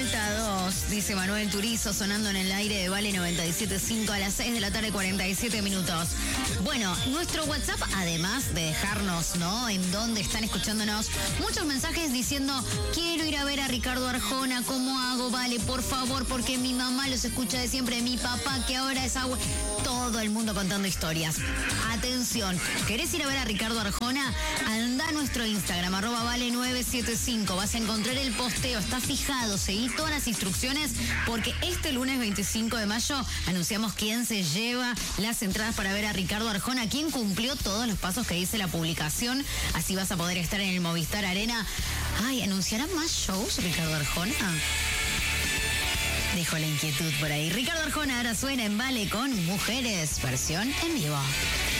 falta 2, dice Manuel Turizo, sonando en el aire de Vale 97.5 a las 6 de la tarde, 47 minutos. Bueno, nuestro WhatsApp, además de dejarnos, ¿no?, en dónde están escuchándonos, muchos mensajes diciendo, quiero ir a ver a Ricardo Arjona, ¿cómo hago? Vale, por favor, porque mi mamá los escucha de siempre, mi papá, que ahora es agua. Todo el mundo contando historias. Atención, ¿querés ir a ver a Ricardo Arjona? Anda a nuestro Instagram, @vale975. Vas a encontrar el posteo, está fijado, seguí todas las instrucciones, porque este lunes 25 de mayo anunciamos quién se lleva las entradas para ver a Ricardo Arjona, quién cumplió todos los pasos que dice la publicación. Así vas a poder estar en el Movistar Arena. Ay, ¿anunciarán más shows Ricardo Arjona? Dejo la inquietud por ahí. Ricardo Arjona ahora suena en Vale con Mujeres, versión en vivo.